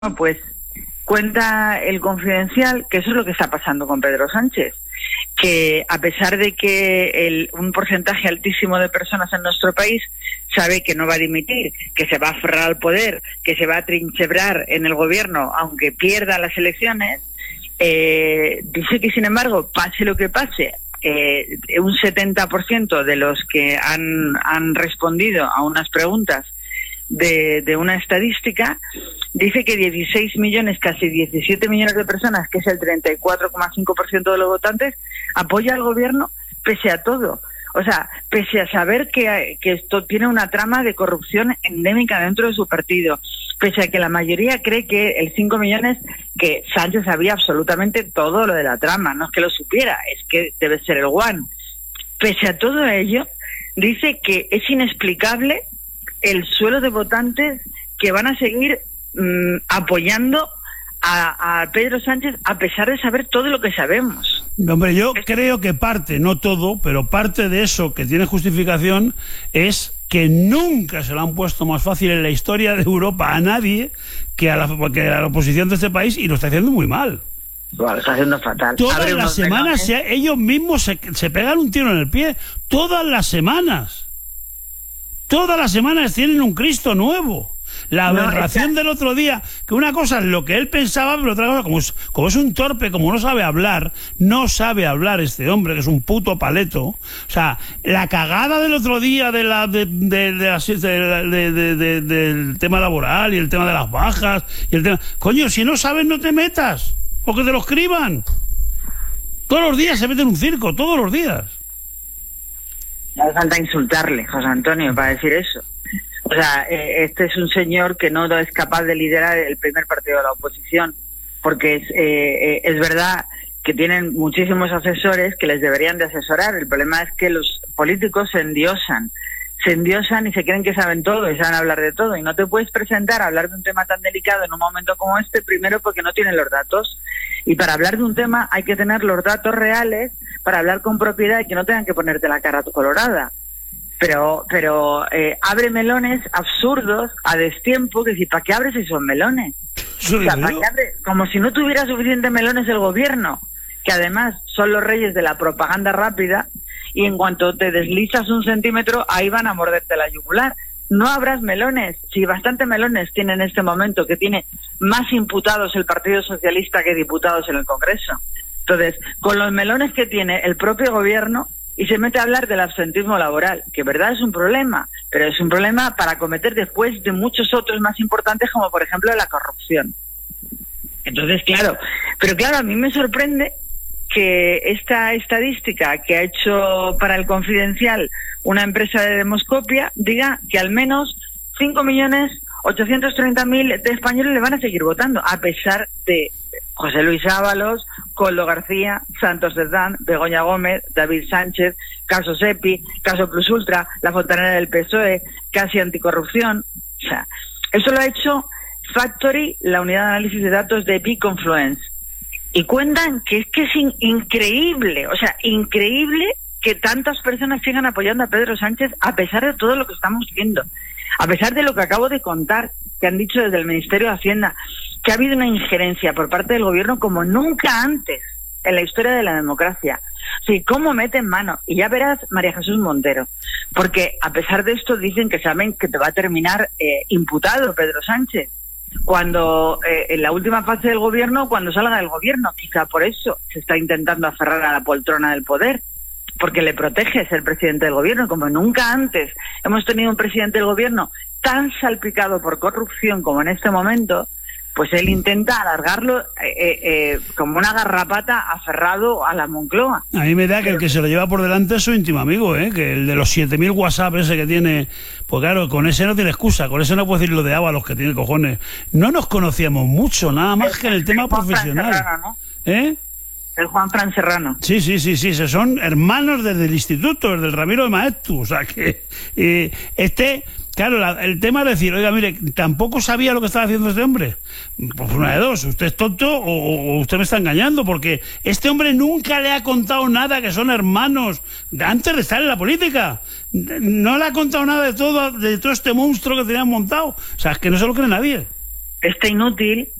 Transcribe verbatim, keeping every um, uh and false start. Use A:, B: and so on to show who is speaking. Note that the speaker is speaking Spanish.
A: Pues cuenta el Confidencial que eso es lo que está pasando con Pedro Sánchez, que a pesar de que el, un porcentaje altísimo de personas en nuestro país sabe que no va a dimitir, que se va a aferrar al poder, que se va a trincherar en el gobierno aunque pierda las elecciones, eh, dice que sin embargo, pase lo que pase, eh, un setenta por ciento de los que han, han respondido a unas preguntas de, de una estadística dice que dieciséis millones, casi diecisiete millones de personas, que es el treinta y cuatro coma cinco por ciento de los votantes, apoya al gobierno pese a todo. O sea, pese a saber que, que esto tiene una trama de corrupción endémica dentro de su partido, pese a que la mayoría cree que el cinco millones, que Sánchez sabía absolutamente todo lo de la trama, no es que lo supiera, es que debe ser el One. Pese a todo ello, dice que es inexplicable el suelo de votantes que van a seguir mmm, apoyando a, a Pedro Sánchez a pesar de saber todo lo que sabemos.
B: Hombre, yo creo que parte, no todo, pero parte de eso que tiene justificación es que nunca se lo han puesto más fácil en la historia de Europa a nadie que a la, que a la oposición de este país, y lo está haciendo muy mal.
A: Bueno, está haciendo fatal.
B: Todas
A: Abre
B: las semanas se, ellos mismos se, se pegan un tiro en el pie. Todas las semanas. Todas las semanas tienen un Cristo nuevo. La aberración no, esta... del otro día, que una cosa es lo que él pensaba, pero otra cosa, como es, como es un torpe, como no sabe hablar, no sabe hablar este hombre, que es un puto paleto. O sea, la cagada del otro día de la, de, de, de, de, de, de, de, del tema laboral y el tema de las bajas, y el tema... Coño, si no sabes, no te metas, o que te lo escriban. Todos los días se mete en un circo, todos los días.
A: No hace falta insultarle, José Antonio, para decir eso. O sea, eh, este es un señor que no es capaz de liderar el primer partido de la oposición, porque es, eh, eh, es verdad que tienen muchísimos asesores que les deberían de asesorar. El problema es que los políticos se endiosan, se endiosan y se creen que saben todo y saben hablar de todo. Y no te puedes presentar a hablar de un tema tan delicado en un momento como este, primero porque no tienen los datos. Y para hablar de un tema hay que tener los datos reales para hablar con propiedad y que no tengan que ponerte la cara colorada. Pero pero eh, abre melones absurdos a destiempo, que si ¿para qué abres esos melones?
B: Sí,
A: o sea, ¿para qué abre? Como si no tuviera suficientes melones el gobierno, que además son los reyes de la propaganda rápida, y en cuanto te deslizas un centímetro, ahí van a morderte la yugular. No abras melones. Si bastante melones tiene en este momento, que tiene más imputados el Partido Socialista que diputados en el Congreso. Entonces, con los melones que tiene el propio gobierno, y se mete a hablar del absentismo laboral, que verdad es un problema, pero es un problema para cometer después de muchos otros más importantes, como por ejemplo la corrupción. Entonces, claro, pero claro, a mí me sorprende que esta estadística que ha hecho para el Confidencial una empresa de demoscopia diga que al menos cinco millones ochocientos treinta mil de españoles le van a seguir votando, a pesar de José Luis Ábalos, Koldo García, Santos Cerdán, Begoña Gómez, David Sánchez, caso Sepi, caso Plus Ultra, la fontanera del P S O E, casi anticorrupción. O sea, eso lo ha hecho Factory, la unidad de análisis de datos de Epiconfluence. Y cuentan que es que es in- increíble, o sea, increíble que tantas personas sigan apoyando a Pedro Sánchez a pesar de todo lo que estamos viendo, a pesar de lo que acabo de contar, que han dicho desde el Ministerio de Hacienda, que ha habido una injerencia por parte del gobierno como nunca antes en la historia de la democracia. Sí, cómo meten mano. Y ya verás, María Jesús Montero, porque a pesar de esto dicen que saben que te va a terminar eh, imputado Pedro Sánchez cuando eh, en la última fase del gobierno, cuando salga del gobierno. Quizá por eso se está intentando aferrar a la poltrona del poder, porque le protege ser presidente del gobierno. Como nunca antes hemos tenido un presidente del gobierno tan salpicado por corrupción como en este momento, pues él intenta alargarlo eh, eh, como una garrapata aferrado a la Moncloa.
B: A mí me da que el que se lo lleva por delante es su íntimo amigo, ¿eh? Que el de los siete mil WhatsApp ese que tiene, pues claro, con ese no tiene excusa, con ese no puede decir lo de Ábalos, que tiene cojones. No nos conocíamos mucho, nada más que en el tema profesional.
A: Serrano, ¿no?
B: ¿Eh?
A: El Juan Fran Serrano.
B: Sí, sí, sí, sí, se son hermanos desde el instituto, desde el Ramiro de Maeztu, o sea que eh, este... Claro, la, el tema es decir, oiga, mire, tampoco sabía lo que estaba haciendo este hombre. Pues una de dos, usted es tonto o, o usted me está engañando, porque este hombre nunca le ha contado nada, que son hermanos, antes de estar en la política. No le ha contado nada de todo, de todo este monstruo que tenían montado. O sea, es que no se lo cree nadie.
A: este inútil